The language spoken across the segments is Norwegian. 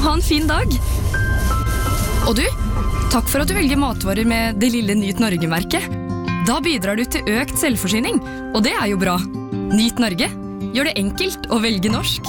Ha en fin dag! Og du, takk for at du velger matvarer med det lille Nyt Norge-merket. Da bidrar du til økt selvforsyning, og det jo bra. Nyt Norge gjør det enkelt å velge norsk.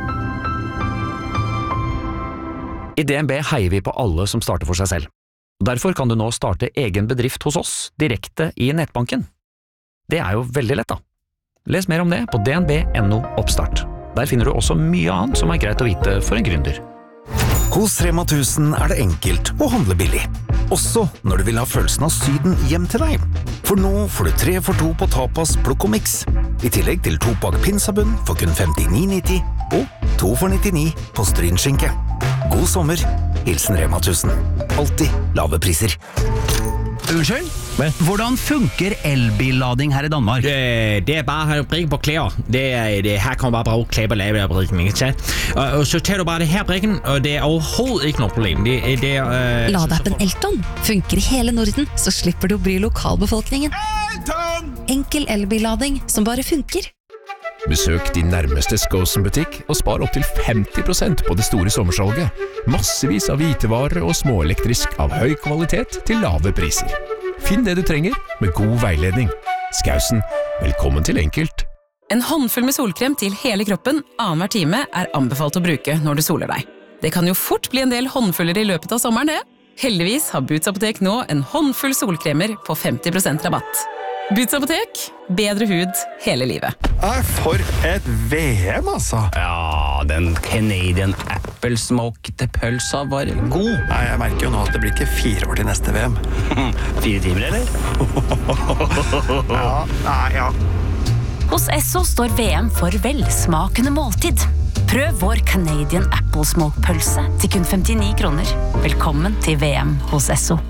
I DNB heier vi på alle som starter for seg selv. Derfor kan du nå starte egen bedrift hos oss direkte i nettbanken. Det jo veldig lett da. Les mer om det på dnb.no oppstart. Der finner du også mye annet som greit å vite for en gründer. Hos Rema 1000 det enkelt å handle billig. Også når du vil ha følelsen av Syden hjem til deg. For nå får du 3 for 2 på tapas, plukk og mix. I tillegg til 2-pakk pinsabunn for kun 59,90 og 2 for 99 på strynskinke. God sommer. Hilsen Rema 1000. Alltid lave priser. Unnskyld? Hvordan funker elbillading her i Danmark? Det bare å brikke på klær. Her kan man bare bruke klær på lavebrikken, ikke sant? Og så tar du bare det her brikken, og det overhovedet ikke noe problem. Ladeappen Elton funker i hele Norden, så slipper du å bry lokalbefolkningen. Elton! Enkel elbillading som bare funker. Besøk din nærmeste Skosen-butikk og spar opp til 50% på det store sommersalget. Massevis av hvitevarer og småelektrisk av høy kvalitet til lave priser. Finn det du trenger med god veiledning. Skausen, velkommen til enkelt. En håndfull med solkrem til hele kroppen annenhver time anbefalt å bruke når du soler deg. Det kan jo fort bli en del håndfuller i løpet av sommeren, det. Heldigvis har Boots Apotek nå en håndfull solkremer på 50% rabatt. Boots Apotek, bedre hud hele livet. For et VM, altså. Ja, den Canadian Apple Smoked pølsa var god. Nei, jeg merker jo nå at det blir ikke 4 år til neste VM. 4 timer, eller? Ja. Hos Esso står VM for velsmakende måltid. Prøv vår Canadian Apple Smoke pølse til kun 59 kroner. Velkommen til VM hos Esso.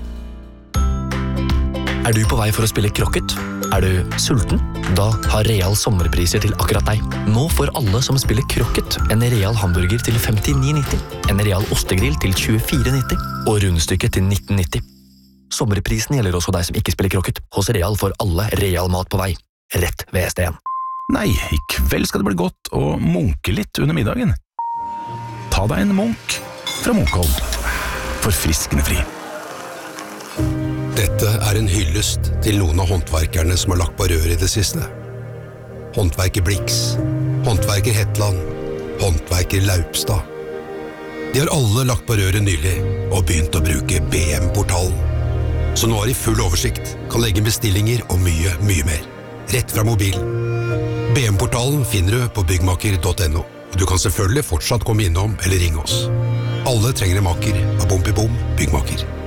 Du på vei for å spille krokket? Du sulten? Da har Real sommerpriser til akkurat deg. Nå får alle som spiller krokket en Real hamburger til 59,90, en Real ostegrill til 24,90 og rundstykket til 19,90. Sommerprisen gjelder også deg som ikke spiller krokket. Hos Real får alle Real mat på vei. Rett ved SDN. Nei, i kveld skal det bli godt å munke litt under middagen. Ta deg en munk fra Munkholm. Forfriskende fri. Dette en hyllest til noen av håndverkerne som har lagt på rør i det siste. Håndverker Blix, håndverker Hetland, håndverker Laupstad. De har alle lagt på røret nylig og begynt å bruke BM-portalen. Så nå har de full oversikt, kan legge bestillinger og mye, mye mer. Rett fra mobilen. BM-portalen finner du på byggmaker.no. Du kan selvfølgelig fortsatt komme innom eller ringe oss. Alle trenger en maker av Bom i Bom Byggmaker.